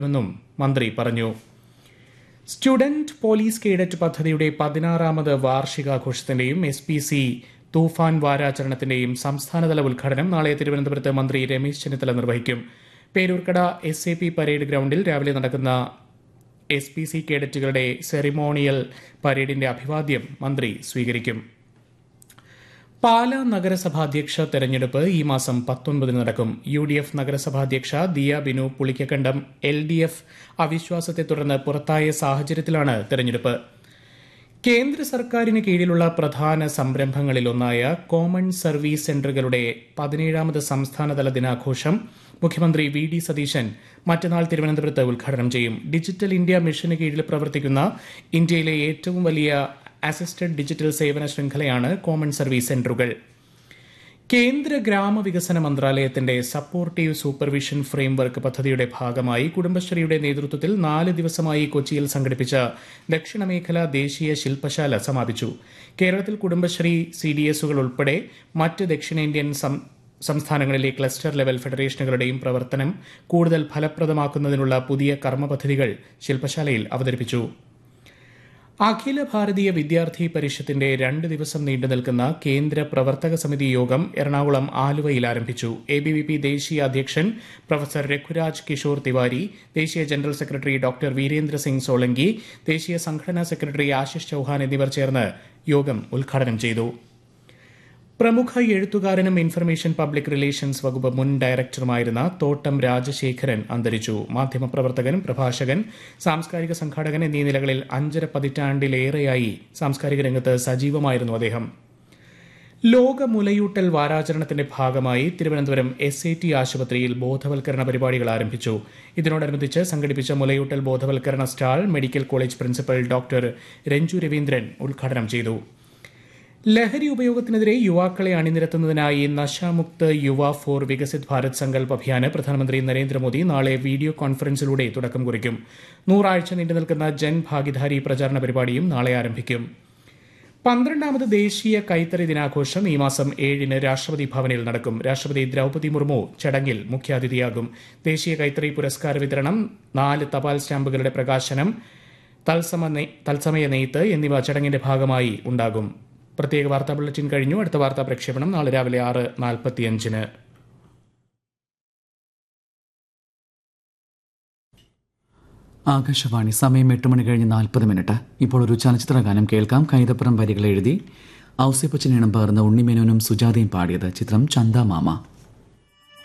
എന്നും മന്ത്രി പറഞ്ഞു. സ്റ്റുഡന്റ് പോലീസ് കേഡറ്റ് പദ്ധതിയുടെ 16ാമത് വാർഷികാഘോഷത്തിന്റെയും SPC തൂഫാൻ വാരാചരണത്തിന്റെയും സംസ്ഥാനതല ഉദ്ഘാടനം നാളെ തിരുവനന്തപുരത്ത് മന്ത്രി രമേശ് ചെന്നിത്തല നിർവഹിക്കും. പേരൂർക്കട SAP പരേഡ് ഗ്രൌണ്ടിൽ രാവിലെ നടക്കുന്ന SPC കേഡറ്റുകളുടെ സെറിമോണിയൽ പരേഡിന്റെ അഭിവാദ്യം മന്ത്രി സ്വീകരിക്കും. പാലാ നഗരസഭാധ്യക്ഷ തെരഞ്ഞെടുപ്പ് ഈ മാസം 19 നടക്കും. UDF നഗരസഭാധ്യക്ഷ ദിയ ബിനു പുളിക്കക്കണ്ടം LDF അവിശ്വാസത്തെ തുടർന്ന് പുറത്തായ സാഹചര്യത്തിലാണ് തെരഞ്ഞെടുപ്പ്. കേന്ദ്ര സർക്കാരിന് കീഴിലുള്ള പ്രധാന സംരംഭങ്ങളിലൊന്നായ കോമൺ സർവീസ് സെന്ററുകളുടെ 17ാമത് സംസ്ഥാനതല ദിനാഘോഷം മുഖ്യമന്ത്രി VD സതീശൻ മറ്റന്നാൾ തിരുവനന്തപുരത്ത് ഉദ്ഘാടനം ചെയ്യും. ഡിജിറ്റൽ ഇന്ത്യ മിഷന് കീഴിൽ പ്രവർത്തിക്കുന്ന ഇന്ത്യയിലെ ഏറ്റവും വലിയ അസിസ്റ്റഡ് ഡിജിറ്റൽ സേവന ശൃംഖലയാണ് കോമൺ സർവീസ് സെന്ററുകൾ. കേന്ദ്ര ഗ്രാമവികസന മന്ത്രാലയത്തിന്റെ സപ്പോർട്ടീവ് സൂപ്പർവിഷൻ ഫ്രെയിംവർക്ക് പദ്ധതിയുടെ ഭാഗമായി കുടുംബശ്രീയുടെ നേതൃത്വത്തിൽ 4 ദിവസമായി കൊച്ചിയിൽ സംഘടിപ്പിച്ച ദക്ഷിണമേഖല ദേശീയ ശില്പശാല സമാപിച്ചു. കേരളത്തിൽ കുടുംബശ്രീ CDSകൾ ഉൾപ്പെടെ മറ്റ് ദക്ഷിണേന്ത്യൻ സംസ്ഥാനങ്ങളിലെ ക്ലസ്റ്റർ ലെവൽ ഫെഡറേഷനുകളുടെയും പ്രവർത്തനം കൂടുതൽ ഫലപ്രദമാക്കുന്നതിനുള്ള പുതിയ കർമ്മപദ്ധതികൾ ശില്പശാലയിൽ അവതരിപ്പിച്ചു. അഖില ഭാരതീയ വിദ്യാർത്ഥി പരിഷത്തിന്റെ 2 ദിവസം നീണ്ടുനിൽക്കുന്ന കേന്ദ്ര പ്രവർത്തക സമിതി യോഗം എറണാകുളം ആലുവയിൽ ആരംഭിച്ചു. ABVP ദേശീയ അധ്യക്ഷൻ പ്രൊഫസർ രഘുരാജ് കിഷോർ തിവാരി, ദേശീയ general secretary doctor Virendra Singh Solanki, ദേശീയ സംഘടനാ സെക്രട്ടറി ആശിഷ് ചൌഹാൻ എന്നിവർ ചേർന്ന് യോഗം ഉദ്ഘാടനം ചെയ്തു. പ്രമുഖ എഴുത്തുകാരനും ഇൻഫർമേഷൻ പബ്ലിക് റിലേഷൻസ് വകുപ്പ് മുൻ ഡയറക്ടറുമായിരുന്ന തോട്ടം രാജശേഖരൻ അന്തരിച്ചു. മാധ്യമപ്രവർത്തകൻ, പ്രഭാഷകൻ, സാംസ്കാരിക സംഘാടകൻ എന്നീ നിലകളിൽ 5.5 പതിറ്റാണ്ടിലേറെയായി സാംസ്കാരിക രംഗത്ത് സജീവമായിരുന്നു അദ്ദേഹം. ലോക മുലയൂട്ടൽ വാരാചരണത്തിന്റെ ഭാഗമായി തിരുവനന്തപുരം SAT ആശുപത്രിയിൽ ബോധവൽക്കരണ പരിപാടികൾ ആരംഭിച്ചു. ഇതിനോടനുബന്ധിച്ച് സംഘടിപ്പിച്ച മുലയൂട്ടൽ ബോധവൽക്കരണ stall medical college principal doctor Ranju Raveendran ഉദ്ഘാടനം ചെയ്തു. ലഹരി ഉപയോഗത്തിനെതിരെ യുവാക്കളെ അണിനിരത്തുന്നതിനായി നശാമുക്ത് യുവ ഫോർ വികസിത് ഭാരത് സങ്കൽപ് അഭിയാന് പ്രധാനമന്ത്രി നരേന്ദ്രമോദി നാളെ വീഡിയോ കോൺഫറൻസിലൂടെ തുടക്കം കുറിക്കും. 100 ആഴ്ച നീണ്ടുനിൽക്കുന്ന ജൻ ഭാഗിദാരി പ്രചാരണ പരിപാടിയും നാളെ ആരംഭിക്കും. 12ാമത് ദേശീയ കൈത്തറി ദിനാഘോഷം ഈ മാസം 7-ന് രാഷ്ട്രപതി ഭവനിൽ നടക്കും. രാഷ്ട്രപതി ദ്രൌപദി മുർമു ചടങ്ങിൽ മുഖ്യാതിഥിയാകും. ദേശീയ കൈത്തറി പുരസ്കാര വിതരണം, 4 തപാൽ സ്റ്റാമ്പുകളുടെ പ്രകാശനം, തത്സമയ നെയ്ത്ത് എന്നിവ ചടങ്ങിന്റെ ഭാഗമായി ഉണ്ടാകും. പ്രത്യേക വാർത്താ ബുള്ളറ്റിൻ കഴിഞ്ഞു. അടുത്ത വാർത്താ പ്രക്ഷേപണം നാളെ രാവിലെ 6:45-ന്. ആകാശവാണി. സമയം 8:40 ഇപ്പോൾ ഒരു ചലച്ചിത്ര ഗാനം കേൾക്കാം. കൈതപ്പുറം വരികൾ എഴുതി ഔസേപ്പച്ചൻ ഇണം പകർന്ന ഉണ്ണിമേനോനും സുജാതയും പാടിയത്. ചിത്രം ചന്ദാമാമ.